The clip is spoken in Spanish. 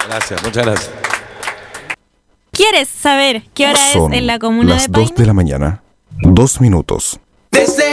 Gracias, muchas gracias. ¿Quieres saber qué hora es en la comuna de Son Paine? las 2 de la mañana, 2 minutos. Desde